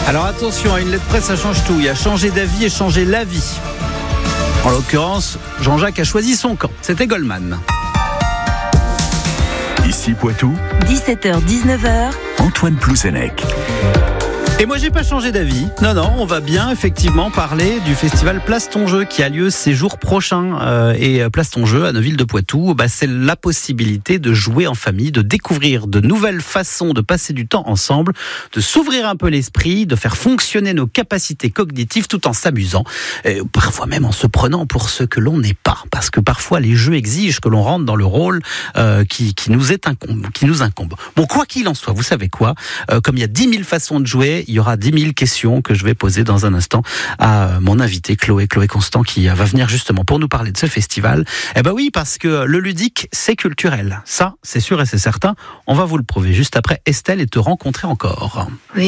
Alors attention, à une lettre près, ça change tout. Il y a changer d'avis et changer la vie. En l'occurrence, Jean-Jacques a choisi son camp. C'était Goldman. Ici Poitou, 17h-19h, Antoine Plouzenec. Et moi, j'ai pas changé d'avis. Non, on va bien effectivement parler du festival Place ton jeu qui a lieu ces jours prochains. Et Place ton jeu à Neuville-de-Poitou, c'est la possibilité de jouer en famille, de découvrir de nouvelles façons de passer du temps ensemble, de s'ouvrir un peu l'esprit, de faire fonctionner nos capacités cognitives tout en s'amusant, et parfois même en se prenant pour ce que l'on n'est pas. Parce que parfois, les jeux exigent que l'on rentre dans le rôle qui nous incombe. Bon, quoi qu'il en soit, vous savez quoi, comme il y a 10 000 façons de jouer, il y aura 10 000 questions que je vais poser dans un instant à mon invité Chloé Constant qui va venir justement pour nous parler de ce festival. Eh ben oui, parce que le ludique, c'est culturel. Ça, c'est sûr et c'est certain. On va vous le prouver juste après Estelle et te rencontrer encore. Oui.